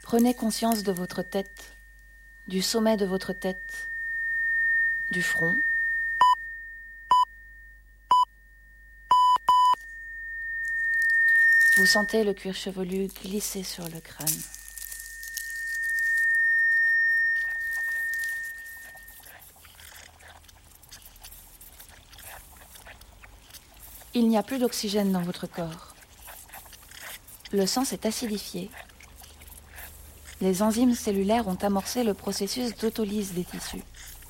Prenez conscience de votre tête, du sommet de votre tête, du front. Vous sentez le cuir chevelu glisser sur le crâne. Il n'y a plus d'oxygène dans votre corps. Le sang s'est acidifié. Les enzymes cellulaires ont amorcé le processus d'autolyse des tissus.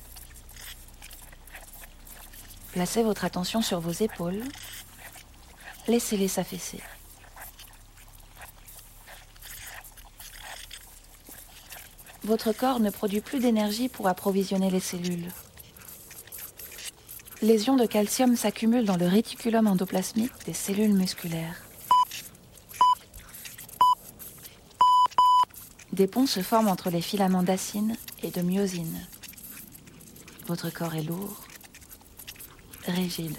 Placez votre attention sur vos épaules. Laissez-les s'affaisser. Votre corps ne produit plus d'énergie pour approvisionner les cellules. Les ions de calcium s'accumulent dans le réticulum endoplasmique des cellules musculaires. Des ponts se forment entre les filaments d'acine et de myosine. Votre corps est lourd, rigide.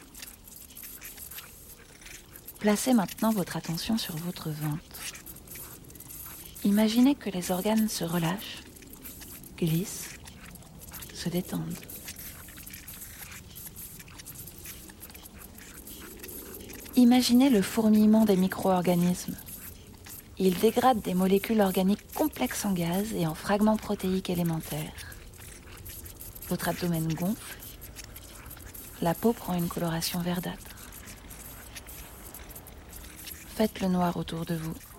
Placez maintenant votre attention sur votre ventre. Imaginez que les organes se relâchent, glissent, se détendent. Imaginez le fourmillement des micro-organismes. Ils dégradent des molécules organiques complexes en gaz et en fragments protéiques élémentaires. Votre abdomen gonfle. La peau prend une coloration verdâtre. Faites le noir autour de vous.